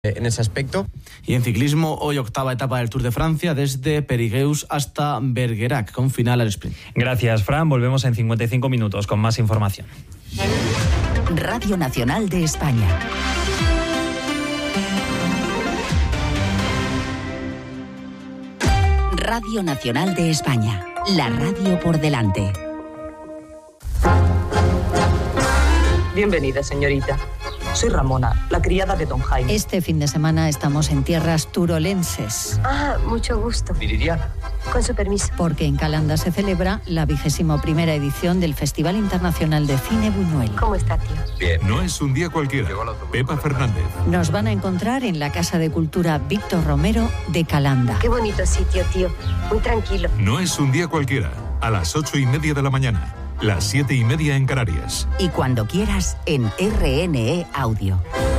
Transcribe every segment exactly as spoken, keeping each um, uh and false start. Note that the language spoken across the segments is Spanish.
en ese aspecto. Y en ciclismo, hoy octava etapa del Tour de Francia, desde Périgueux hasta Bergerac, con final al sprint. Gracias, Fran. Volvemos en cincuenta y cinco minutos con más información. Radio Nacional de España. Radio Nacional de España. La radio por delante. Bienvenida, señorita. Soy Ramona, la criada de don Jaime. Este fin de semana estamos en tierras turolenses. Ah, mucho gusto. Viridiana. Con su permiso. Porque en Calanda se celebra la vigésimo primera edición del Festival Internacional de Cine Buñuel. ¿Cómo está, tío? Bien. No es un día cualquiera. Pepa Fernández. Nos van a encontrar en la Casa de Cultura Víctor Romero de Calanda. Qué bonito sitio, tío. Muy tranquilo. No es un día cualquiera. A las ocho y media de la mañana. Las siete y media en Canarias. Y cuando quieras en R N E Audio.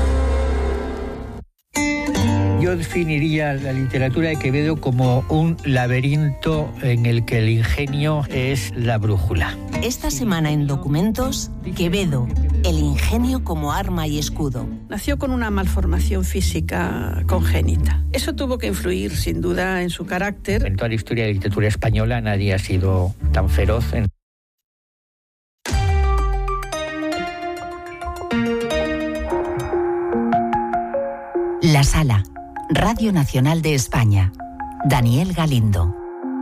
Yo definiría la literatura de Quevedo como un laberinto en el que el ingenio es la brújula. Esta semana en Documentos, Quevedo, el ingenio como arma y escudo. Nació con una malformación física congénita. Eso tuvo que influir, sin duda, en su carácter. En toda la historia de la literatura española nadie ha sido tan feroz en... La Sala, Radio Nacional de España. Daniel Galindo.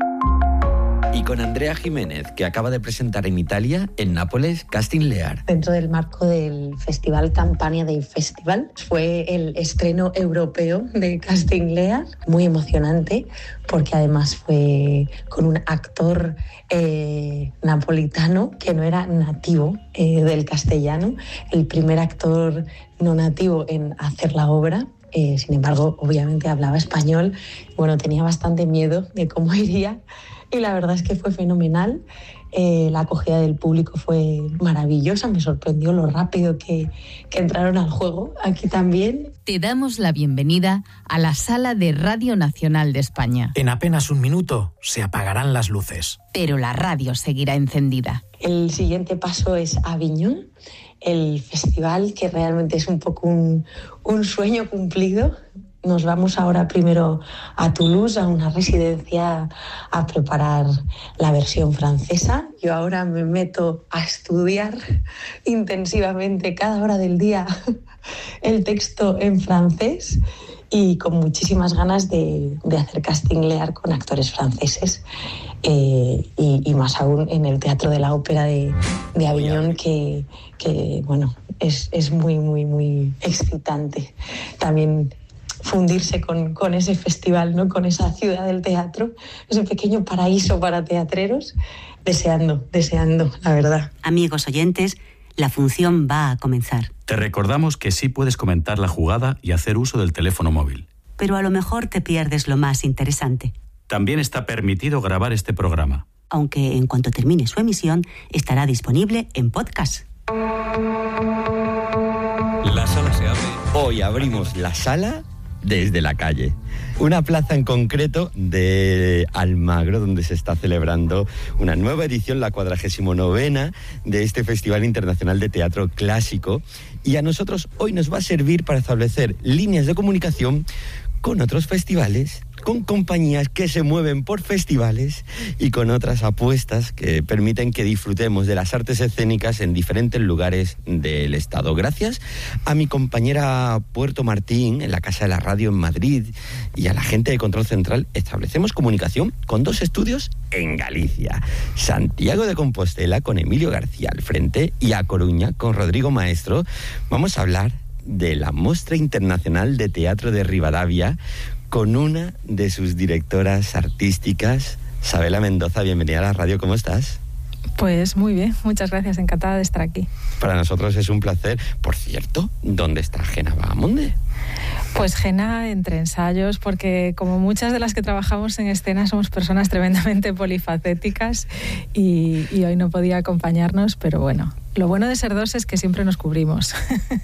Y con Andrea Jiménez, que acaba de presentar en Italia, en Nápoles, Casting Lear. Dentro del marco del Festival Campania Day Festival, fue el estreno europeo de Casting Lear, muy emocionante, porque además fue con un actor eh, napolitano que no era nativo eh, del castellano, el primer actor no nativo en hacer la obra. Eh, sin embargo, obviamente hablaba español. Bueno, tenía bastante miedo de cómo iría y la verdad es que fue fenomenal. Eh, la acogida del público fue maravillosa. Me sorprendió lo rápido que, que entraron al juego. Aquí también. Te damos la bienvenida a la Sala de Radio Nacional de España. En apenas un minuto se apagarán las luces. Pero la radio seguirá encendida. El siguiente paso es Aviñón, el festival que realmente es un poco un, un sueño cumplido. Nos vamos ahora primero a Toulouse, a una residencia, a preparar la versión francesa. Yo ahora me meto a estudiar intensivamente cada hora del día el texto en francés y con muchísimas ganas de, de hacer casting lear con actores franceses. Eh, y, y más aún en el Teatro de la Ópera de, de Aviñón, que, que bueno, es, es muy, muy, muy excitante. También fundirse con, con ese festival, ¿no? Con esa ciudad del teatro, ese pequeño paraíso para teatreros. Deseando, deseando, la verdad. Amigos oyentes, la función va a comenzar. Te recordamos que sí puedes comentar la jugada y hacer uso del teléfono móvil. Pero a lo mejor te pierdes lo más interesante. También está permitido grabar este programa. Aunque en cuanto termine su emisión, estará disponible en podcast. La sala se abre. Hoy abrimos la sala desde la calle. Una plaza en concreto de Almagro, donde se está celebrando una nueva edición, la cuadragésimo novena, de este Festival Internacional de Teatro Clásico. Y a nosotros hoy nos va a servir para establecer líneas de comunicación con otros festivales, con compañías que se mueven por festivales y con otras apuestas que permiten que disfrutemos de las artes escénicas en diferentes lugares del Estado. Gracias a mi compañera Puerto Martín en la Casa de la Radio en Madrid y a la gente de Control Central, establecemos comunicación con dos estudios en Galicia. Santiago de Compostela con Emilio García al frente y a Coruña con Rodrigo Maestro. Vamos a hablar de la Mostra Internacional de Teatro de Ribadavia con una de sus directoras artísticas, Sabela Mendoza. Bienvenida a la radio, ¿cómo estás? Pues muy bien, muchas gracias, encantada de estar aquí. Para nosotros es un placer. Por cierto, ¿dónde está Gena Vagamonde? Pues Gena entre ensayos, porque como muchas de las que trabajamos en escena somos personas tremendamente polifacéticas y, y hoy no podía acompañarnos, pero bueno, Lo bueno de ser dos es que siempre nos cubrimos.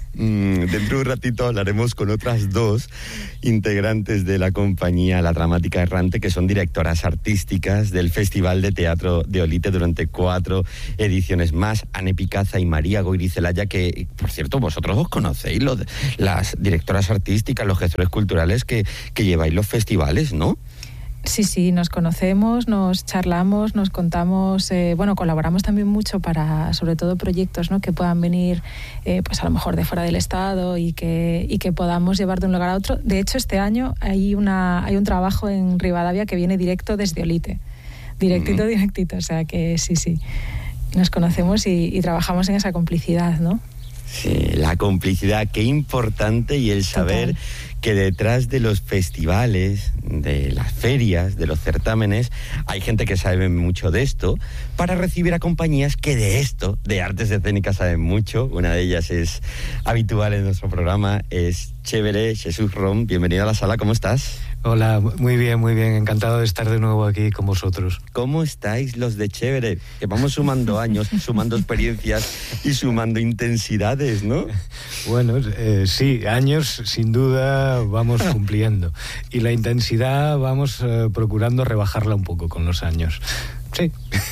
Mm, dentro de un ratito hablaremos con otras dos integrantes de la compañía La Dramática Errante, que son directoras artísticas del Festival de Teatro de Olite durante cuatro ediciones más, Ane Picaza y María Goirizelaya, que, por cierto, vosotros os conocéis, los, las directoras artísticas, los gestores culturales que, que lleváis los festivales, ¿no? Sí, sí, nos conocemos, nos charlamos, nos contamos, eh, bueno, colaboramos también mucho para, sobre todo, proyectos, ¿no?, que puedan venir, eh, pues a lo mejor de fuera del Estado y que, y que podamos llevar de un lugar a otro. De hecho, este año hay, una, hay un trabajo en Rivadavia que viene directo desde Olite, directito, mm. directito, o sea que sí, sí, nos conocemos y, y trabajamos en esa complicidad, ¿no? Sí, la complicidad, qué importante, y el saber Total. que detrás de los festivales, de las ferias, de los certámenes, hay gente que sabe mucho de esto, para recibir a compañías que de esto, de artes escénicas, saben mucho. Una de ellas es habitual en nuestro programa, es Chévere, Jesús Rom. Bienvenido a la sala, ¿cómo estás? Hola, muy bien, muy bien, encantado de estar de nuevo aquí con vosotros. ¿Cómo estáis los de Chévere? Que vamos sumando años, sumando experiencias y sumando intensidades, ¿no? Bueno, eh, sí, años sin duda vamos cumpliendo, y la intensidad vamos eh, procurando rebajarla un poco con los años. Sí.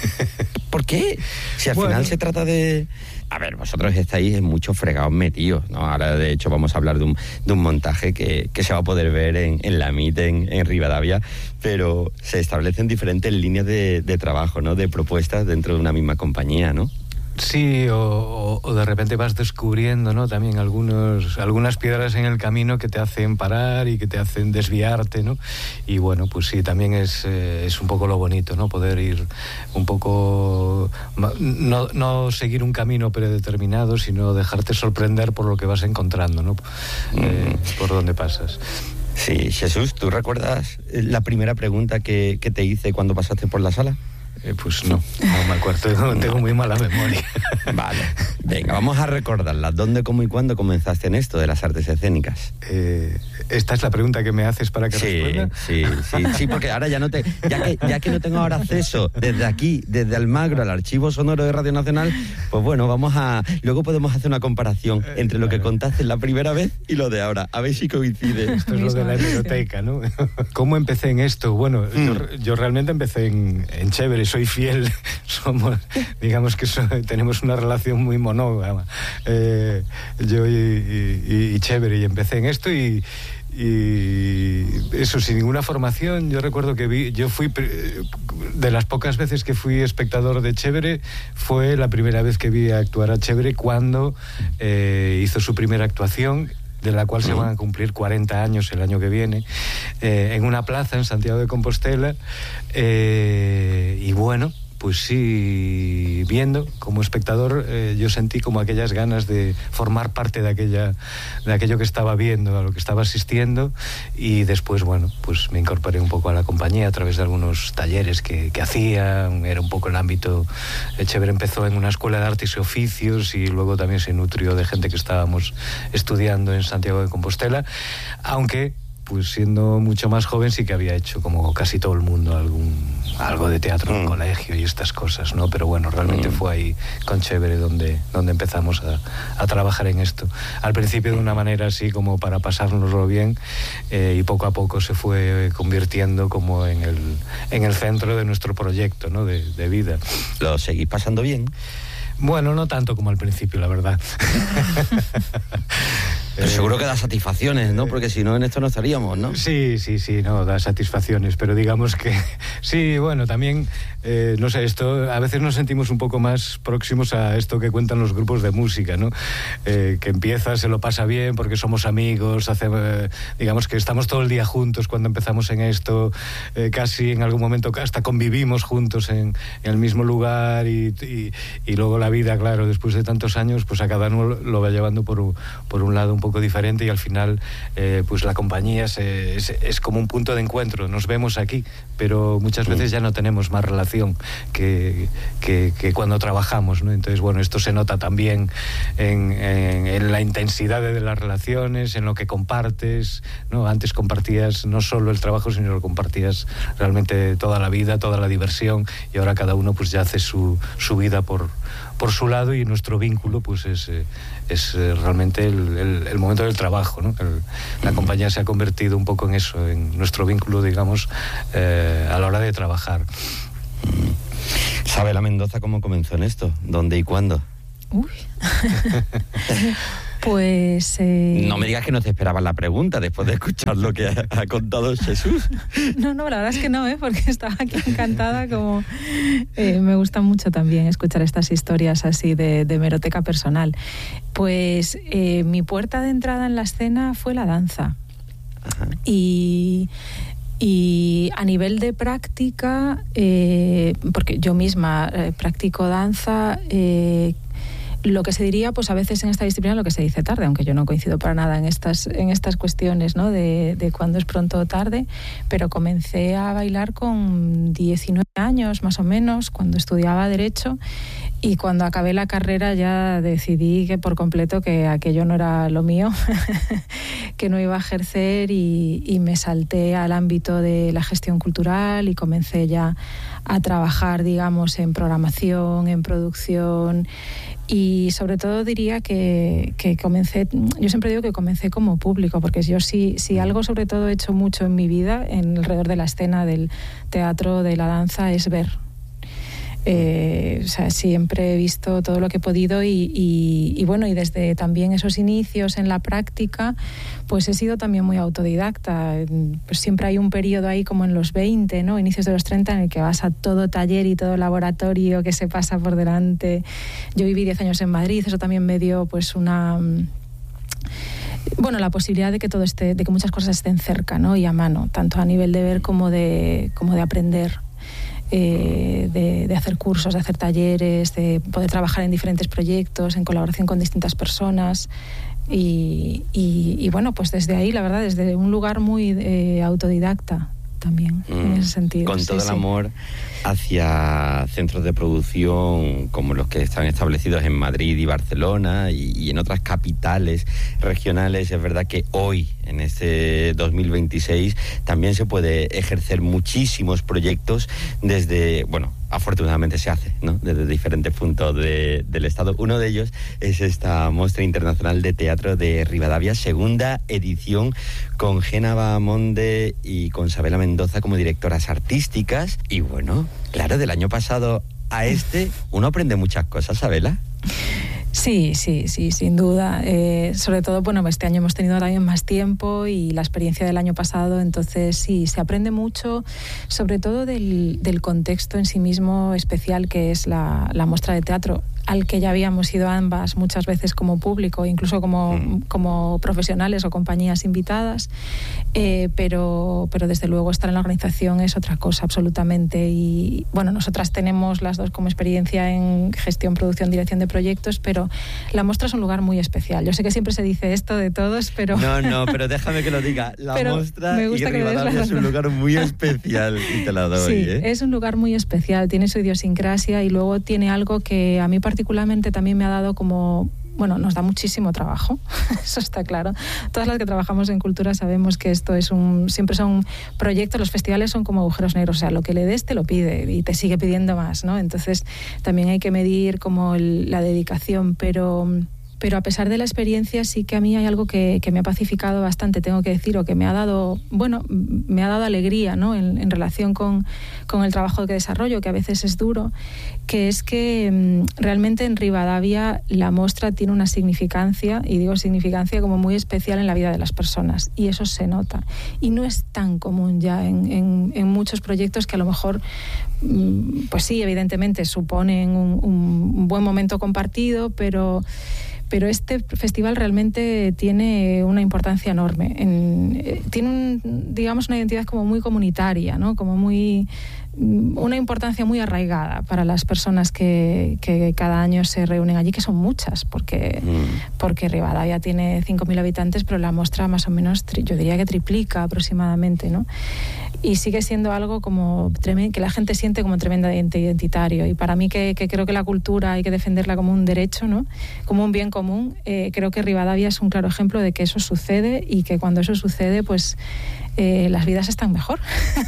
¿Por qué? Si al bueno. final se trata de... A ver, vosotros estáis en muchos fregados metidos, ¿no? Ahora, de hecho, vamos a hablar de un, de un montaje que, que se va a poder ver en, en la M I T, en, en Rivadavia, pero se establecen diferentes líneas de, de trabajo, ¿no?, de propuestas dentro de una misma compañía, ¿no? Sí, o, o, o de repente vas descubriendo, ¿no?, también algunos, algunas piedras en el camino que te hacen parar y que te hacen desviarte, ¿no? Y bueno, pues sí, también es, eh, es un poco lo bonito, ¿no?, poder ir un poco, no, no seguir un camino predeterminado, sino dejarte sorprender por lo que vas encontrando, ¿no?, mm. eh, por donde pasas. Sí, Jesús, ¿tú recuerdas la primera pregunta que, que te hice cuando pasaste por la sala? Eh, pues no, no me acuerdo, no, tengo muy mala memoria. Vale, venga, vamos a recordarla. ¿Dónde, cómo y cuándo comenzaste en esto de las artes escénicas? Eh, ¿Esta es la pregunta que me haces para que sí, responda? Sí, sí, sí, porque ahora ya no te, ya que, ya que no tengo ahora acceso desde aquí, desde Almagro, al archivo sonoro de Radio Nacional, pues bueno, vamos a, luego podemos hacer una comparación entre lo que contaste la primera vez y lo de ahora, a ver si coincide. Esto es lo de la hemeroteca, ¿no? ¿Cómo empecé en esto? Bueno, mm. yo, yo realmente empecé en, en Chévere, soy fiel, somos, digamos que so, tenemos una relación muy monógama, eh, yo y, y, y Chévere, y empecé en esto y, y eso, sin ninguna formación. Yo recuerdo que vi, yo fui, de las pocas veces que fui espectador de Chévere, fue la primera vez que vi actuar a Chévere cuando eh, hizo su primera actuación, de la cual se van a cumplir cuarenta años el año que viene, eh, en una plaza en Santiago de Compostela, eh, y bueno, pues sí, viendo como espectador, eh, yo sentí como aquellas ganas de formar parte de aquella, de aquello que estaba viendo, a lo que estaba asistiendo, y después, bueno, pues me incorporé un poco a la compañía a través de algunos talleres que, que hacía. Era un poco el ámbito. Chévere empezó en una escuela de artes y oficios y luego también se nutrió de gente que estábamos estudiando en Santiago de Compostela, aunque pues siendo mucho más joven sí que había hecho, como casi todo el mundo, algún algo de teatro en el mm. colegio y estas cosas, ¿no? Pero bueno, realmente mm. fue ahí con Chévere donde, donde empezamos a, a trabajar en esto. Al principio de una manera así como para pasárnoslo bien, eh, y poco a poco se fue convirtiendo como en el, en el centro de nuestro proyecto, ¿no?, de, de vida. ¿Lo seguís pasando bien? Bueno, no tanto como al principio, la verdad. Pero seguro que da satisfacciones, ¿no? Porque si no, en esto no estaríamos, ¿no? Sí, sí, sí, no, da satisfacciones, pero digamos que sí, bueno, también, eh, no sé, esto, a veces nos sentimos un poco más próximos a esto que cuentan los grupos de música, ¿no? Eh, que empieza, se lo pasa bien porque somos amigos, hace, eh, digamos que estamos todo el día juntos cuando empezamos en esto, eh, casi en algún momento hasta convivimos juntos en, en el mismo lugar, y, y, y luego la vida, claro, después de tantos años, pues a cada uno lo va llevando por un, por un lado un poco diferente y al final eh, pues la compañía se, es, es como un punto de encuentro. Nos vemos aquí, pero muchas veces ya no tenemos más relación que, que, que cuando trabajamos, ¿no? Entonces, bueno, esto se nota también en, en, en la intensidad de las relaciones, en lo que compartes, ¿no? Antes compartías no solo el trabajo, sino lo compartías realmente toda la vida, toda la diversión, y ahora cada uno pues ya hace su, su vida por, por su lado, y nuestro vínculo pues es, es realmente el, el, el momento del trabajo, ¿no? El, la compañía se ha convertido un poco en eso, en nuestro vínculo, digamos, eh, a la hora de trabajar. ¿Sabe la Mendoza cómo comenzó en esto? ¿Dónde y cuándo? Uy. Pues... Eh... No me digas que no te esperabas la pregunta después de escuchar lo que ha, ha contado Jesús. No, no, la verdad es que no, ¿eh? Porque estaba aquí encantada, como... Eh, me gusta mucho también escuchar estas historias así de, de hemeroteca personal. Pues eh, mi puerta de entrada en la escena fue la danza. Ajá. Y... Y a nivel de práctica, eh, porque yo misma eh, practico danza, eh, lo que se diría, pues a veces en esta disciplina lo que se dice tarde, aunque yo no coincido para nada en estas, en estas cuestiones, ¿no? de, de cuándo es pronto o tarde, pero comencé a bailar con diecinueve años más o menos, cuando estudiaba Derecho, y cuando acabé la carrera ya decidí que por completo que aquello no era lo mío, que no iba a ejercer, y, y me salté al ámbito de la gestión cultural y comencé ya a trabajar, digamos, en programación, en producción. Y sobre todo diría que, que comencé, yo siempre digo que comencé como público, porque yo sí, sí algo sobre todo he hecho mucho en mi vida, en alrededor de la escena del teatro, de la danza, es ver. Eh, o sea, siempre he visto todo lo que he podido y, y, y bueno, y desde también esos inicios en la práctica, pues he sido también muy autodidacta. Pues siempre hay un periodo ahí como en los veinte, ¿no? Inicios de los treinta, en el que vas a todo taller y todo laboratorio que se pasa por delante. Yo viví diez años en Madrid, eso también me dio pues una... Bueno, la posibilidad de que todo esté, de que muchas cosas estén cerca, ¿no? Y a mano, tanto a nivel de ver como de, como de aprender. Eh, de, de hacer cursos, de hacer talleres, de poder trabajar en diferentes proyectos, en colaboración con distintas personas. Y, y, y bueno, pues desde ahí, la verdad, desde un lugar muy eh, autodidacta también, mm, en ese sentido. Con todo sí, el sí. amor hacia centros de producción como los que están establecidos en Madrid y Barcelona y, y en otras capitales regionales. Es verdad que hoy, en este dos mil veintiséis, también se puede ejercer muchísimos proyectos desde, bueno, afortunadamente se hace, ¿no? Desde diferentes puntos de, del Estado. Uno de ellos es esta Mostra Internacional de Teatro de Rivadavia, segunda edición, con Gena Bahamonde y con Sabela Mendoza como directoras artísticas. Y bueno, claro, del año pasado a este uno aprende muchas cosas, Sabela. Sí, sí, sí, sin duda. Eh, sobre todo, bueno, este año hemos tenido también más tiempo y la experiencia del año pasado, entonces sí, se aprende mucho, sobre todo del, del contexto en sí mismo especial que es la, la muestra de teatro, al que ya habíamos ido ambas muchas veces como público, incluso como, mm. como profesionales o compañías invitadas, eh, pero, pero desde luego estar en la organización es otra cosa absolutamente. Y bueno, nosotras tenemos las dos como experiencia en gestión, producción, dirección de proyectos, pero la muestra es un lugar muy especial. Yo sé que siempre se dice esto de todos, pero... No, no, pero déjame que lo diga. La pero muestra me gusta y que Rivadavia es un lugar muy especial y te la doy, sí, ¿eh? Es un lugar muy especial, tiene su idiosincrasia y luego tiene algo que a mí particularmente también me ha dado como... Bueno, nos da muchísimo trabajo, eso está claro. Todas las que trabajamos en cultura sabemos que esto es un... Siempre son proyectos, los festivales son como agujeros negros, o sea, lo que le des te lo pide y te sigue pidiendo más, ¿no? Entonces también hay que medir como el, la dedicación, pero... Pero a pesar de la experiencia sí que a mí hay algo que, que me ha pacificado bastante, tengo que decir, o que me ha dado, bueno, me ha dado alegría, ¿no? En, en relación con, con el trabajo que desarrollo, que a veces es duro, que es que mmm, realmente en Rivadavia la muestra tiene una significancia, y digo significancia como muy especial en la vida de las personas, y eso se nota. Y no es tan común ya en, en, en muchos proyectos que a lo mejor, mmm, pues sí, evidentemente suponen un, un buen momento compartido, pero... Pero este festival realmente tiene una importancia enorme. En, eh, tiene, un, digamos, una identidad como muy comunitaria, ¿no? Como muy... una importancia muy arraigada para las personas que, que cada año se reúnen allí, que son muchas, porque, mm. porque Rivadavia tiene cinco mil habitantes, pero la muestra más o menos, yo diría que triplica aproximadamente, ¿no? Y sigue siendo algo como tremendo, que la gente siente como tremendamente identitario. Y para mí, que, que creo que la cultura hay que defenderla como un derecho, ¿no? Como un bien común, eh, creo que Rivadavia es un claro ejemplo de que eso sucede, y que cuando eso sucede, pues eh, las vidas están mejor.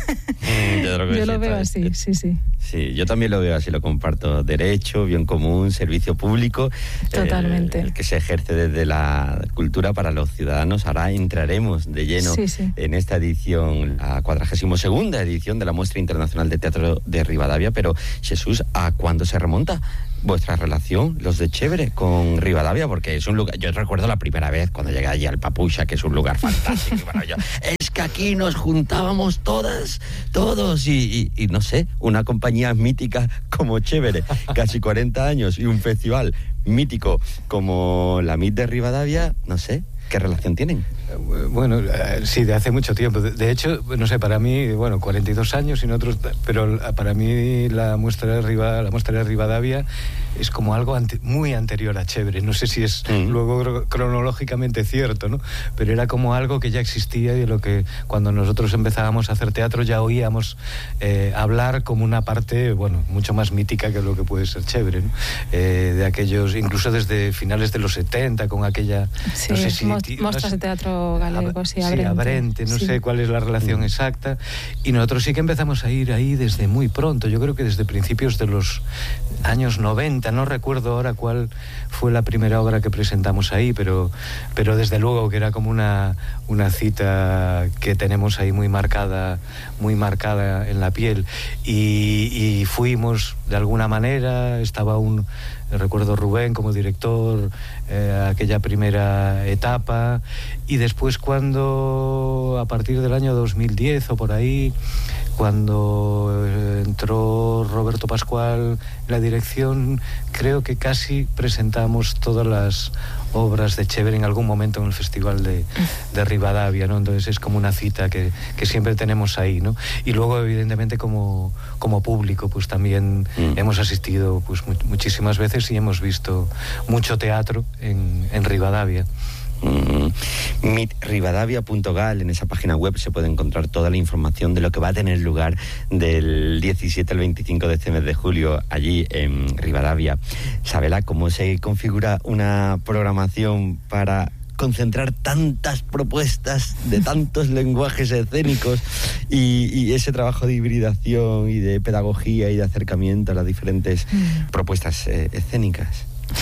Mm, yo, yo sí, lo veo así, sí, sí. Sí, yo también lo veo así, lo comparto. Derecho, bien común, servicio público. Totalmente. El, el que se ejerce desde la cultura para los ciudadanos. Ahora entraremos de lleno sí, sí. en esta edición, la cuadragésima segunda edición de la Muestra Internacional de Teatro de Rivadavia. Pero, Jesús, ¿a cuándo se remonta vuestra relación, los de Chévere, con Rivadavia? Porque es un lugar, yo recuerdo la primera vez cuando llegué allí al Papuxa, que es un lugar fantástico y maravilloso. Es que aquí nos juntábamos todas, todos, y, y, y no sé, una compañía mítica como Chévere, casi cuarenta años, y un festival mítico como la M I T de Rivadavia, no sé, ¿qué relación tienen? Bueno, sí, de hace mucho tiempo. De hecho, no sé, para mí, bueno, cuarenta y dos años y nosotros, pero para mí la muestra de Riva, la muestra de Rivadavia es como algo ante, muy anterior a Chévere. No sé si es mm. luego cronológicamente cierto, ¿no? Pero era como algo que ya existía, y de lo que cuando nosotros empezábamos a hacer teatro ya oíamos eh, hablar como una parte, bueno, mucho más mítica que lo que puede ser Chévere, ¿no? Eh, de aquellos, incluso desde finales de los setenta, con aquella... Sí, no sé si, mostras no sé, de teatro galego, sí, sí, Abrente, no sí. sé cuál es la relación mm. exacta, y nosotros sí que empezamos a ir ahí desde muy pronto, yo creo que desde principios de los años noventa, no recuerdo ahora cuál fue la primera obra que presentamos ahí, pero, pero desde luego que era como una, una cita que tenemos ahí muy marcada, muy marcada en la piel, y, y fuimos de alguna manera, estaba un... recuerdo Rubén como director, eh, aquella primera etapa, y después cuando a partir del año dos mil diez o por ahí, cuando entró Roberto Pascual en la dirección, creo que casi presentamos todas las obras de Chévere en algún momento en el Festival de, de Rivadavia, ¿no? Entonces es como una cita que, que siempre tenemos ahí, ¿no? Y luego, evidentemente, como, como público, pues también mm. hemos asistido pues mu- muchísimas veces y hemos visto mucho teatro en, en Rivadavia. Mm, mit rivadavia punto gal, en esa página web se puede encontrar toda la información de lo que va a tener lugar del diecisiete al veinticinco de este mes de julio allí en Rivadavia. Sabela, ¿cómo se configura una programación para concentrar tantas propuestas de tantos lenguajes escénicos y, y ese trabajo de hibridación y de pedagogía y de acercamiento a las diferentes mm. propuestas eh, escénicas?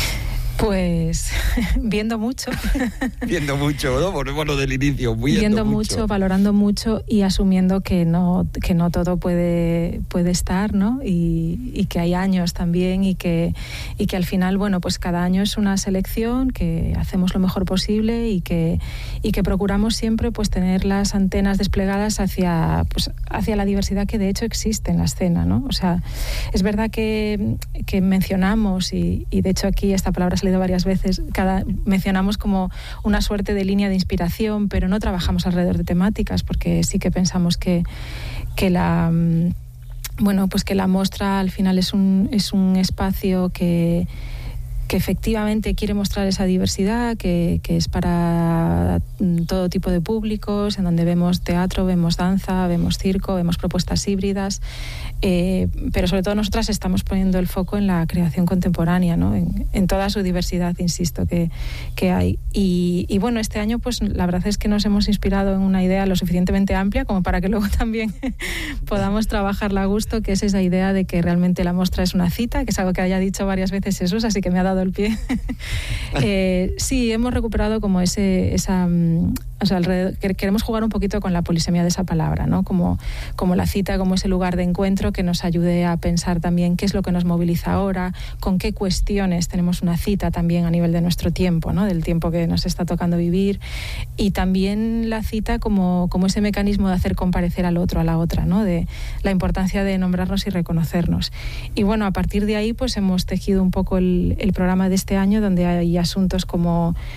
Pues viendo mucho. Viendo mucho, ¿no? Bueno, del inicio, viendo, viendo mucho. mucho, valorando mucho y asumiendo que no, que no todo puede, puede estar, ¿no? Y, y que hay años también y que, y que al final, bueno, pues cada año es una selección, que hacemos lo mejor posible y que, y que procuramos siempre pues tener las antenas desplegadas hacia, pues, hacia la diversidad que de hecho existe en la escena, ¿no? O sea, es verdad que, que mencionamos, y, y de hecho aquí esta palabra se varias veces, cada, mencionamos como una suerte de línea de inspiración, pero no trabajamos alrededor de temáticas, porque sí que pensamos que, que la bueno, pues que la muestra al final es un, es un espacio que que efectivamente quiere mostrar esa diversidad, que, que es para todo tipo de públicos, en donde vemos teatro, vemos danza, vemos circo, vemos propuestas híbridas, eh, pero sobre todo nosotras estamos poniendo el foco en la creación contemporánea, ¿no? en, en toda su diversidad, insisto, que, que hay. Y, y bueno, este año pues la verdad es que nos hemos inspirado en una idea lo suficientemente amplia como para que luego también podamos trabajarla a gusto, que es esa idea de que realmente la muestra es una cita, que es algo que haya dicho varias veces Jesús, así que me ha dado el pie. eh, sí, hemos recuperado como ese, esa, o sea, alrededor, queremos jugar un poquito con la polisemia de esa palabra, ¿no? Como, como la cita, como ese lugar de encuentro que nos ayude a pensar también qué es lo que nos moviliza ahora, con qué cuestiones tenemos una cita también a nivel de nuestro tiempo, ¿no? Del tiempo que nos está tocando vivir, y también la cita como, como ese mecanismo de hacer comparecer al otro, a la otra, ¿no? De la importancia de nombrarnos y reconocernos. Y bueno, a partir de ahí pues hemos tejido un poco el, el programa de este año, donde hay asuntos como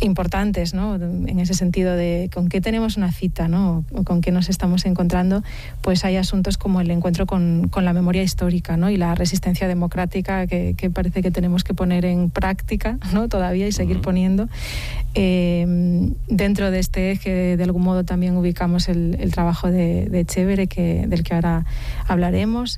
importantes, ¿no? En ese sentido de con qué tenemos una cita, ¿no? O con qué nos estamos encontrando, pues hay asuntos como el encuentro con, con la memoria histórica, ¿no? Y la resistencia democrática que, que parece que tenemos que poner en práctica, ¿no? Todavía y seguir uh-huh. poniendo. Eh, dentro de este eje, de algún modo, también ubicamos el, el trabajo de, de Chévere, que, del que ahora hablaremos.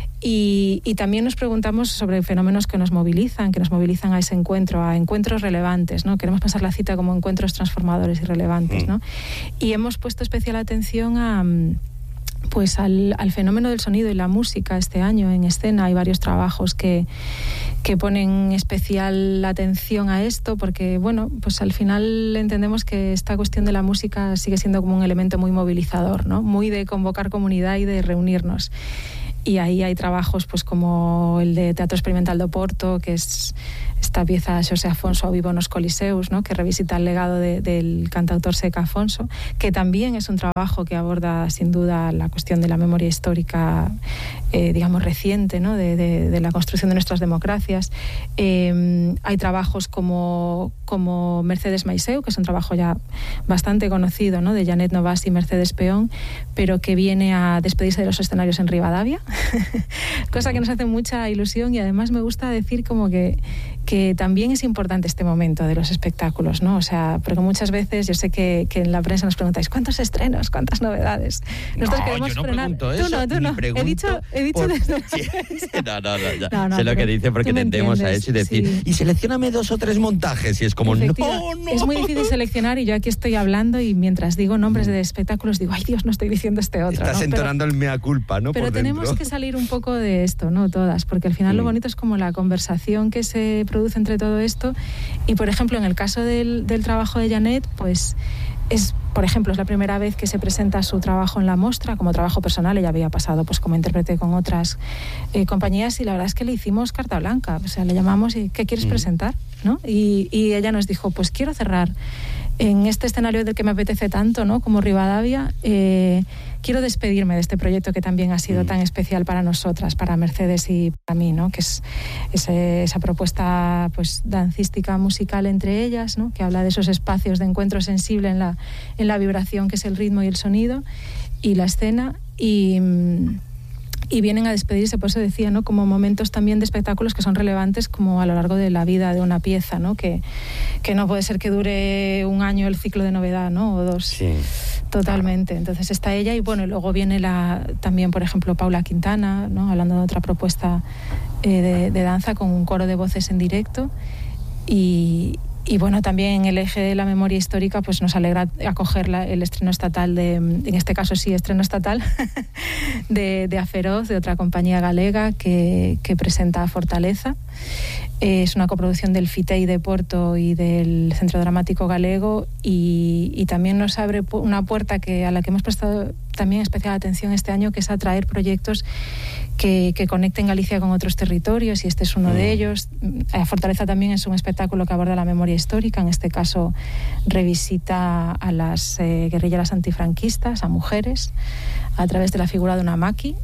Y, y también nos preguntamos sobre fenómenos que nos movilizan, que nos movilizan a ese encuentro, a encuentros relevantes, ¿no? Queremos pensar la cita como encuentros transformadores y relevantes, ¿no? Y hemos puesto especial atención a... pues al, al fenómeno del sonido y la música este año en escena. Hay varios trabajos que, que ponen especial atención a esto porque, bueno, pues al final entendemos que esta cuestión de la música sigue siendo como un elemento muy movilizador, ¿no? Muy de convocar comunidad y de reunirnos. Y ahí hay trabajos pues como el de Teatro Experimental do Porto, que es esta pieza Xosé Afonso ao vivo nos Coliseus, ¿no? Que revisita el legado de, del cantautor Seca Afonso, que también es un trabajo que aborda sin duda la cuestión de la memoria histórica, eh, digamos, reciente, ¿no? de, de, de la construcción de nuestras democracias. Eh, hay trabajos como, como Mercedes Maiseu, que es un trabajo ya bastante conocido, ¿no? De Janet Novas y Mercedes Peón, pero que viene a despedirse de los escenarios en Rivadavia, cosa que nos hace mucha ilusión y además me gusta decir como que que también es importante este momento de los espectáculos, ¿no? O sea, porque muchas veces yo sé que, que en la prensa nos preguntáis ¿cuántos estrenos? ¿Cuántas novedades? Nosotros no, queremos yo no frenar. pregunto eso, tú no, tú no. He dicho, he dicho por... desde... no, no, no, ya. no, no, sé lo que dice porque tendemos a eso y decir, sí. y seleccióname dos o tres montajes y es como, no, no. Es muy difícil seleccionar y yo aquí estoy hablando y mientras digo nombres de espectáculos digo, ay Dios, no estoy diciendo este otro. Estás ¿no? entonando pero, el mea culpa, ¿no? Pero por tenemos dentro. que salir un poco de esto, ¿no? Todas, porque al final mm. lo bonito es como la conversación que se produce entre todo esto. Y por ejemplo, en el caso del, del trabajo de Janet, pues es, por ejemplo, es la primera vez que se presenta su trabajo en la mostra como trabajo personal. Ella había pasado pues como intérprete con otras eh, compañías y la verdad es que le hicimos carta blanca. O sea, le llamamos y ¿qué quieres mm. presentar? ¿No? Y, y ella nos dijo, pues quiero cerrar en este escenario del que me apetece tanto, ¿no? Como Rivadavia, eh, quiero despedirme de este proyecto que también ha sido mm. tan especial para nosotras, para Mercedes y para mí, ¿no? Que es ese, esa propuesta pues dancística musical entre ellas, ¿no? Que habla de esos espacios de encuentro sensible en la, en la vibración que es el ritmo y el sonido y la escena y... y vienen a despedirse, por eso decía, ¿no? Como momentos también de espectáculos que son relevantes como a lo largo de la vida de una pieza, ¿no? Que, que no puede ser que dure un año el ciclo de novedad, ¿no? O dos. Sí. Totalmente. Entonces está ella y bueno, y luego viene la también, por ejemplo, Paula Quintana, ¿no? Hablando de otra propuesta eh, de, de danza con un coro de voces en directo y... Y bueno, también en el eje de la memoria histórica pues nos alegra acoger la, el estreno estatal de, en este caso sí, estreno estatal de, de Aferoz, de otra compañía galega que, que presenta Fortaleza. Eh, es una coproducción del FITEI de Porto y del Centro Dramático Galego y, y también nos abre una puerta que, a la que hemos prestado también especial atención este año, que es atraer proyectos que, que conecten Galicia con otros territorios y este es uno mm. de ellos. Fortaleza también es un espectáculo que aborda la memoria histórica, en este caso revisita a las eh, guerrilleras antifranquistas, a mujeres, a través de la figura de una maqui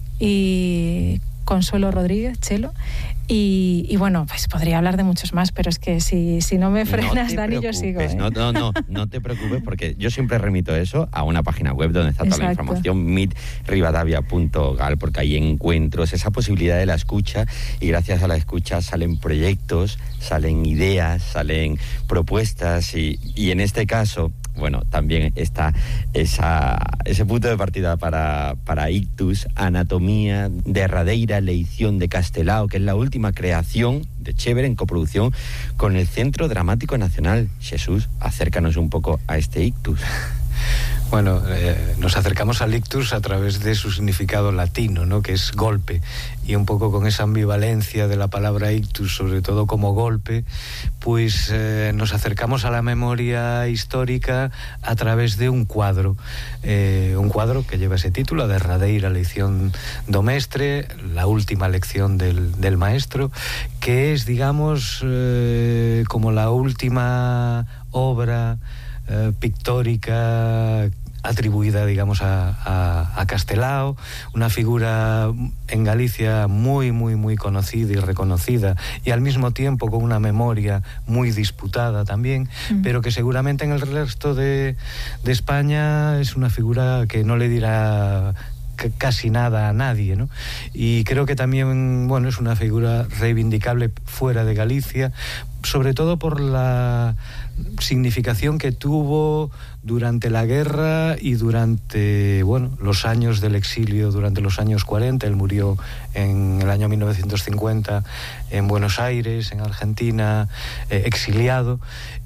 y Consuelo Rodríguez, Chelo. Y, y bueno, pues podría hablar de muchos más, pero es que si, si no me frenas, no Dani, yo sigo. ¿eh? No, no, no, no te preocupes, porque yo siempre remito eso a una página web donde está toda Exacto. la información, meet rivadavia punto gal, porque hay encuentros, esa posibilidad de la escucha, y gracias a la escucha salen proyectos, salen ideas, salen propuestas, y, y en este caso... bueno, también está esa, ese punto de partida para, para Ictus, Anatomía, derradeira leición de Castelao, que es la última creación de Chévere en coproducción con el Centro Dramático Nacional. Jesús, acércanos un poco a este Ictus. Bueno, eh, nos acercamos al ictus a través de su significado latino, ¿no? Que es golpe, y un poco con esa ambivalencia de la palabra ictus, sobre todo como golpe, pues eh, nos acercamos a la memoria histórica a través de un cuadro, eh, un cuadro que lleva ese título, a derradeira lección do mestre, la última lección del, del maestro, que es, digamos, eh, como la última obra Eh, pictórica atribuida, digamos, a, a, a Castelao, una figura en Galicia muy, muy, muy conocida y reconocida, y al mismo tiempo con una memoria muy disputada también, mm. pero que seguramente en el resto de, de España es una figura que no le dirá casi nada a nadie, ¿no? Y creo que también, bueno, es una figura reivindicable fuera de Galicia, sobre todo por la significación que tuvo durante la guerra y durante, bueno, los años del exilio, durante los años cuarenta. Él murió en el año mil novecientos cincuenta en Buenos Aires, en Argentina, eh, exiliado,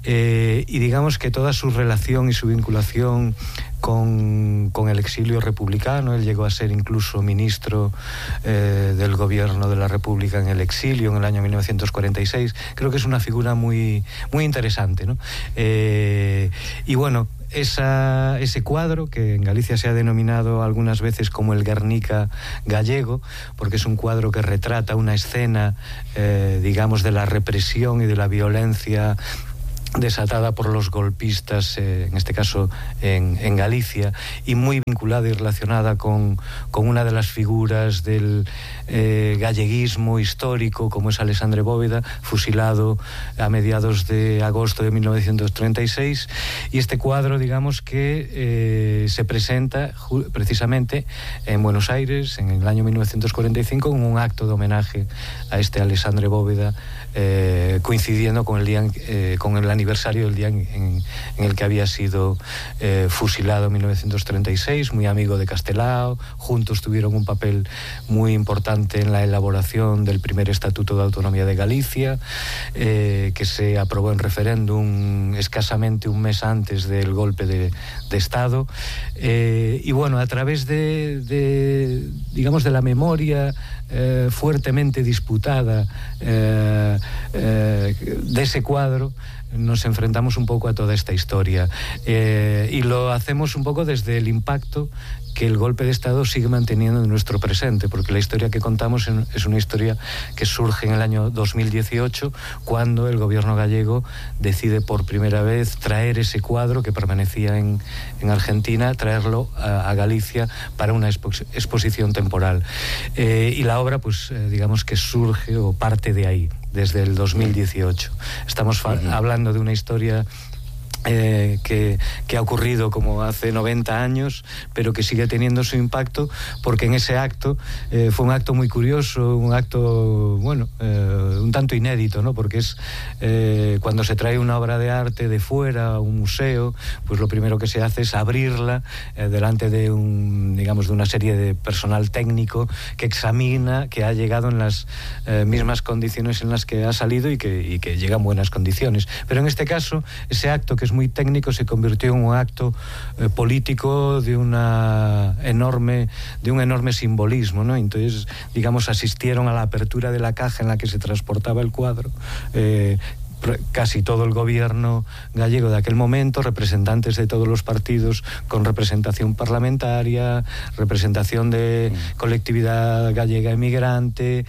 eh, y digamos que toda su relación y su vinculación con, con el exilio republicano, él llegó a ser incluso ministro eh, del gobierno de la República en el exilio en el año mil novecientos cuarenta y seis, creo que es una figura muy, muy interesante, ¿no? Eh, y bueno, Esa, ese cuadro, que en Galicia se ha denominado algunas veces como el Guernica gallego, porque es un cuadro que retrata una escena, eh, digamos, de la represión y de la violencia desatada por los golpistas, eh, en este caso en, en Galicia, y muy vinculada y relacionada con, con una de las figuras del eh, galleguismo histórico, como es Alexandre Bóveda, fusilado a mediados de agosto de mil novecientos treinta y seis, y este cuadro, digamos, que eh, se presenta precisamente en Buenos Aires en el año mil novecientos cuarenta y cinco, en un acto de homenaje a este Alexandre Bóveda, eh, coincidiendo con el día, eh, con el aniversario del día en, en, en el que había sido eh, fusilado en mil novecientos treinta y seis, muy amigo de Castelao. Juntos tuvieron un papel muy importante en la elaboración del primer Estatuto de Autonomía de Galicia, eh, que se aprobó en referéndum escasamente un mes antes del golpe de, de Estado, eh, y bueno, a través de, de digamos, de la memoria eh, fuertemente disputada eh, eh, de ese cuadro, nos enfrentamos un poco a toda esta historia, eh, y lo hacemos un poco desde el impacto que el golpe de Estado sigue manteniendo en nuestro presente, porque la historia que contamos es una historia que surge en el año dos mil dieciocho, cuando el gobierno gallego decide por primera vez traer ese cuadro que permanecía en, en Argentina, traerlo a, a Galicia para una expo, exposición temporal. Eh, y la obra, pues, eh, digamos que surge o parte de ahí, desde el dos mil dieciocho. Estamos fa- uh-huh. hablando de una historia Eh, que, que ha ocurrido como hace noventa años, pero que sigue teniendo su impacto, porque en ese acto eh, fue un acto muy curioso, un acto, bueno, eh, un tanto inédito, ¿no? Porque es eh, cuando se trae una obra de arte de fuera a un museo, pues lo primero que se hace es abrirla eh, delante de un, digamos, de una serie de personal técnico que examina que ha llegado en las eh, mismas condiciones en las que ha salido y que, y que llega en buenas condiciones. Pero en este caso, ese acto, que es muy técnico, se convirtió en un acto eh, político de una enorme de un enorme simbolismo, ¿no? Entonces, digamos, asistieron a la apertura de la caja en la que se transportaba el cuadro eh, casi todo el gobierno gallego de aquel momento, representantes de todos los partidos con representación parlamentaria, representación de colectividad gallega emigrante,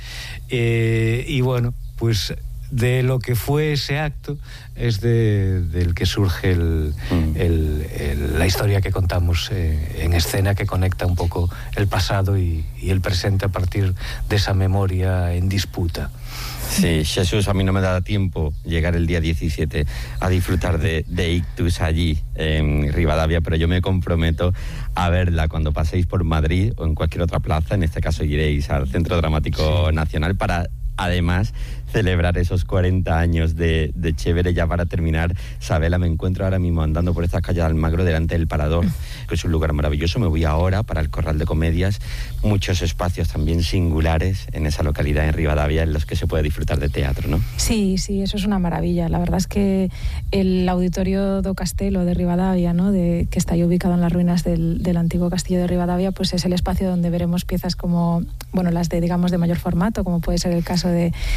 eh, y bueno, pues de lo que fue ese acto es de, del que surge el, mm. el, el, la historia que contamos eh, en escena, que conecta un poco el pasado y, y el presente a partir de esa memoria en disputa. Sí, Jesús, a mí no me da tiempo llegar el día diecisiete a disfrutar de, de Ictus allí en Rivadavia, pero yo me comprometo a verla cuando paséis por Madrid o en cualquier otra plaza. En este caso iréis al Centro Dramático sí. Nacional para, además, celebrar esos cuarenta años de, de Chévere. Ya para terminar, Sabela, me encuentro ahora mismo andando por estas calles de Almagro delante del Parador, que es un lugar maravilloso. Me voy ahora para el Corral de Comedias, muchos espacios también singulares en esa localidad, en Rivadavia, en los que se puede disfrutar de teatro, ¿no? Sí, sí, eso es una maravilla. La verdad es que el Auditorio do Castelo de Rivadavia, ¿no?, de, que está ahí ubicado en las ruinas del, del antiguo castillo de Rivadavia, pues es el espacio donde veremos piezas como, bueno, las de, digamos, de mayor formato, como puede ser el caso de, de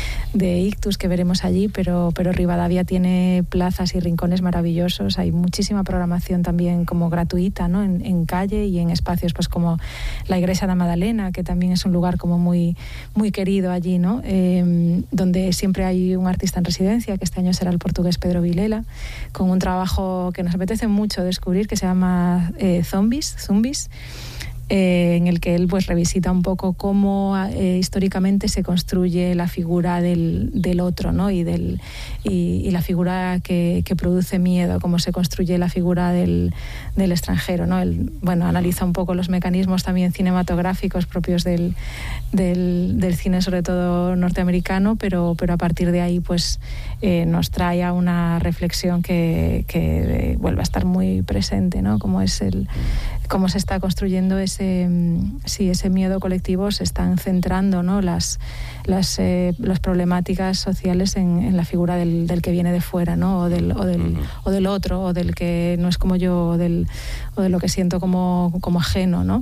de ictus que veremos allí, pero, pero Rivadavia tiene plazas y rincones maravillosos. Hay muchísima programación también como gratuita, ¿no? En, en calle y en espacios pues como la Iglesia de Madalena, que también es un lugar como muy, muy querido allí, ¿no? Eh, donde siempre hay un artista en residencia, que este año será el portugués Pedro Vilela, con un trabajo que nos apetece mucho descubrir, que se llama eh, Zombies, Zombies, Eh, en el que él pues revisita un poco cómo eh, históricamente se construye la figura del, del otro, ¿no? y, del, y, y la figura que, que produce miedo, cómo se construye la figura del, del extranjero, ¿no? Él, bueno, analiza un poco los mecanismos también cinematográficos propios del, del, del cine, sobre todo norteamericano, pero, pero a partir de ahí pues eh, nos trae a una reflexión que, que vuelve a estar muy presente, ¿no? Cómo es el, cómo se está construyendo ese sí, ese miedo colectivo, se están centrando, ¿no? las, las, eh, las problemáticas sociales en, en la figura del, del que viene de fuera, ¿no? o, del, o, del, o del otro, o del que no es como yo, o, del, o de lo que siento como, como ajeno, ¿no?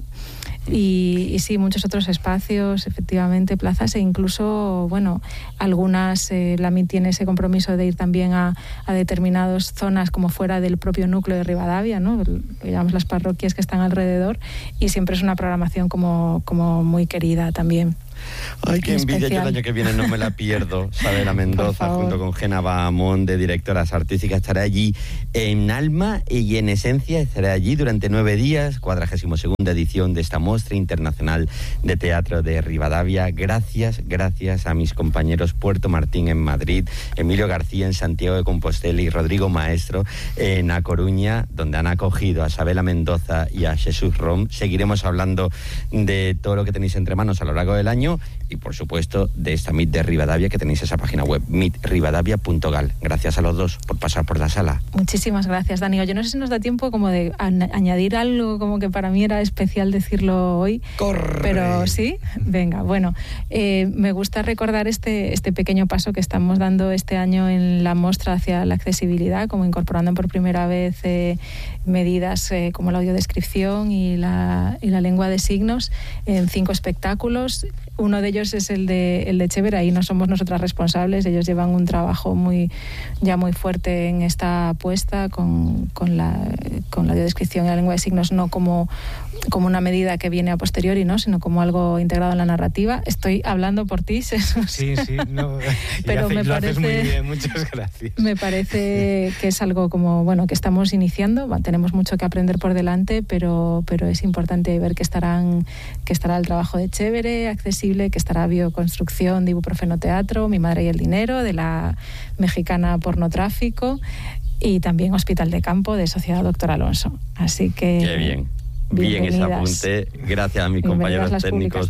Y, y sí, muchos otros espacios, efectivamente, plazas, e incluso, bueno, algunas, eh, la M I T tiene ese compromiso de ir también a, a determinadas zonas como fuera del propio núcleo de Rivadavia, ¿no? Lo llamamos las parroquias que están alrededor, y siempre es una programación como, como muy querida también. Ay, qué envidia, yo el año que viene no me la pierdo. Sabela Mendoza junto con Gena Bahamón, de directoras artísticas, estaré allí en alma y en esencia. Estaré allí durante nueve días, cuadragésimo segunda edición de esta muestra internacional de teatro de Rivadavia. Gracias, gracias a mis compañeros Puerto Martín en Madrid, Emilio García en Santiago de Compostela y Rodrigo Maestro en A Coruña, donde han acogido a Sabela Mendoza y a Jesús Rom. Seguiremos hablando de todo lo que tenéis entre manos a lo largo del año y, por supuesto, de esta M I T de Rivadavia, que tenéis esa página web, mit rivadavia punto gal. Gracias a los dos por pasar por la sala. Muchísimas gracias, Dani. Yo no sé si nos da tiempo como de añadir algo como que para mí era especial decirlo hoy. ¡Corre! Pero sí, venga, bueno, eh, me gusta recordar este, este pequeño paso que estamos dando este año en la muestra hacia la accesibilidad, como incorporando por primera vez eh, medidas eh, como la audiodescripción y la, y la lengua de signos en cinco espectáculos. Uno de ellos es el de el de Chévere, ahí no somos nosotras responsables, ellos llevan un trabajo muy ya muy fuerte en esta apuesta con, con la con la audiodescripción y la lengua de signos, no como como una medida que viene a posteriori, ¿no? Sino como algo integrado en la narrativa. Estoy hablando por ti, Jesús. Sí, sí, no, pero hace, me lo parece haces muy bien, muchas gracias. Me parece que es algo como, bueno, que estamos iniciando, tenemos mucho que aprender por delante, pero pero es importante ver que estarán que estará el trabajo de Chévere, accesible, que estará Bioconstrucción de Ibuprofeno Teatro, Mi Madre y el Dinero, de la mexicana Pornotráfico, y también Hospital de Campo, de Sociedad Doctor Alonso. Así que... Qué bien. Bien ese apunte. Gracias a mis compañeros técnicos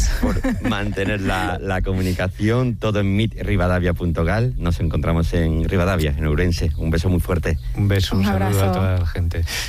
por mantener la, la comunicación. Todo en mit rivadavia punto gal. Nos encontramos en Rivadavia, en Ourense. Un beso muy fuerte. Un beso, un, un saludo abrazo. a toda la gente.